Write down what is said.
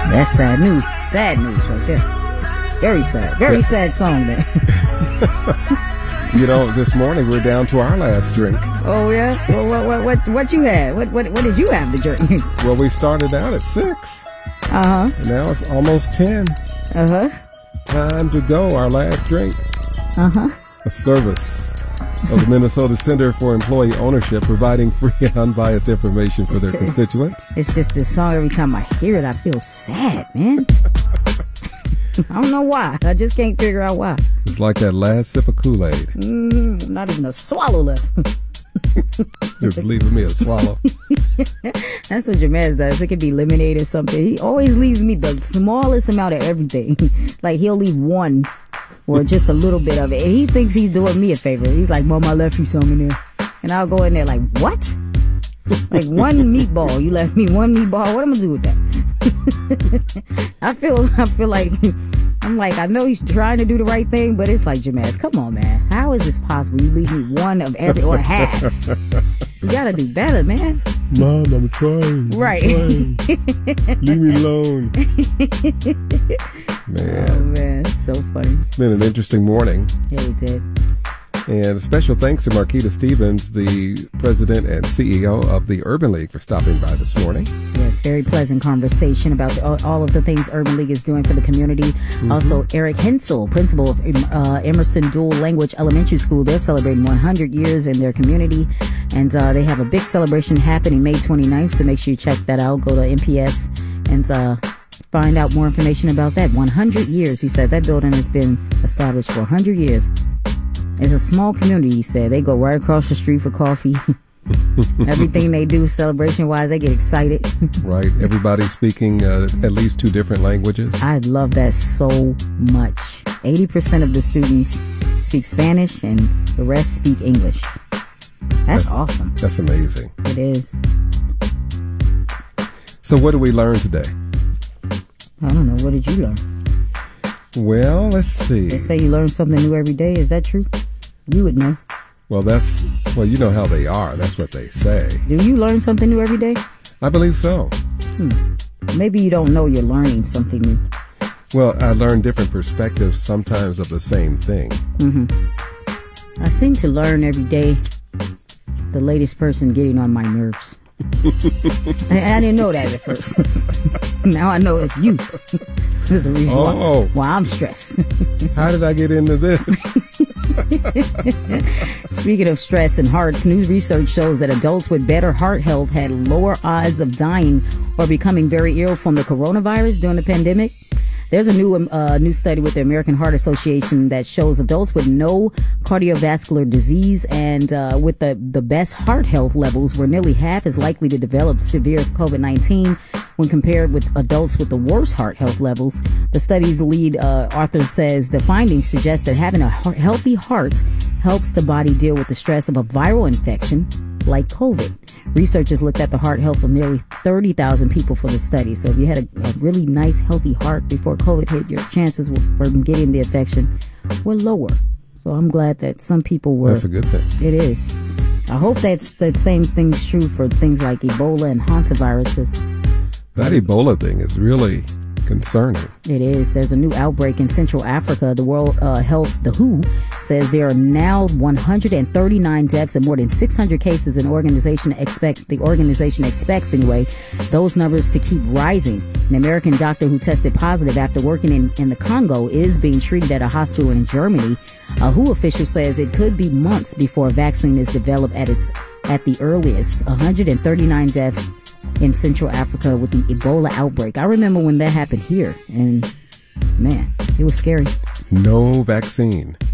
That's sad news. Sad news right there. Very sad. Very sad song there. You know, this morning we're down to our last drink. Oh, yeah? Well, what you had? What did you have to drink? Well, we started out at 6. Uh-huh. And now it's almost 10. Uh-huh. Time to go. Our last drink. Uh-huh. A service of the Minnesota Center for Employee Ownership, providing free and unbiased information for their constituents. It's just this song. Every time I hear it, I feel sad, man. I don't know why. I just can't figure out why. It's like that last sip of Kool-Aid. Not even a swallow left. Just leaving me a swallow. That's what Jamez does. It could be lemonade or something. He always leaves me the smallest amount of everything. Like, he'll leave one or just a little bit of it. And he thinks he's doing me a favor. He's like, Mom, I left you some in there. And I'll go in there like, what? Like one meatball. You left me one meatball. What am I gonna do with that? I feel like I'm like, I know he's trying to do the right thing, but it's like, Jamez, come on, man. How is this possible? You leave me one of every or half. You gotta do better, man. Mom, I'm trying. Right. Leave me alone. Man. Oh, man. It's so funny. It's been an interesting morning. Yeah, we did. And a special thanks to Marquita Stevens, the president and CEO of the Urban League, for stopping by this morning. Yes, very pleasant conversation about all of the things Urban League is doing for the community. Mm-hmm. Also, Eric Hensel, principal of Emerson Dual Language Elementary School. They're celebrating 100 years in their community. And they have a big celebration happening May 29th, so make sure you check that out. Go to MPS and find out more information about that. 100 years, he said. That building has been established for 100 years. It's a small community, he said. They go right across the street for coffee. Everything they do celebration-wise, they get excited. Right. Everybody speaking at least 2 different languages. I love that so much. 80% of the students speak Spanish and the rest speak English. That's awesome. That's amazing. It is. So what did we learn today? I don't know. What did you learn? Well, let's see. They say you learn something new every day. Is that true? You would know. Well, you know how they are. That's what they say. Do you learn something new every day? I believe so. Maybe you don't know you're learning something new. Well, I learn different perspectives sometimes of the same thing. I seem to learn every day the latest person getting on my nerves. I didn't know that at first. Now I know it's you. There's the reason why I'm stressed. How did I get into this? Speaking of stress and hearts, new research shows that adults with better heart health had lower odds of dying or becoming very ill from the coronavirus during the pandemic. There's a new study with the American Heart Association that shows adults with no cardiovascular disease and with the best heart health levels were nearly half as likely to develop severe COVID-19 when compared with adults with the worst heart health levels. The study's lead author says the findings suggest that having a healthy heart helps the body deal with the stress of a viral infection like COVID. Researchers looked at the heart health of nearly 30,000 people for the study. So if you had a really nice, healthy heart before COVID hit, your chances for getting the infection were lower. So I'm glad that some people were. That's a good thing. It is. I hope that's the same thing's true for things like Ebola and hantavirus. Because that Ebola thing is really concerning. It is. There's a new outbreak in Central Africa. The World Health, the WHO, says there are now 139 deaths and more than 600 cases. The organization expects anyway those numbers to keep rising. An American doctor who tested positive after working in the Congo is being treated at a hospital in Germany. A WHO official says it could be months before a vaccine is developed at the earliest. 139 deaths in Central Africa with the Ebola outbreak. I remember when that happened here, and man, it was scary. No vaccine.